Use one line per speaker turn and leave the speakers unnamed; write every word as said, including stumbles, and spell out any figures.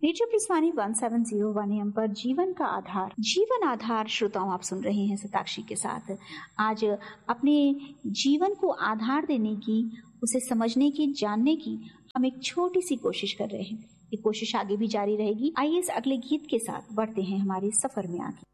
Radio प्रस्वानी one seven zero one M पर जीवन का आधार जीवन आधार श्रोताओं आप सुन रहे हैं सताक्षी के साथ। आज अपने जीवन को आधार देने की, उसे समझने की, जानने की हम एक छोटी सी कोशिश कर रहे हैं। ये कोशिश आगे भी जारी रहेगी। आइए इस अगले गीत के साथ बढ़ते हैं हमारे सफर में आगे।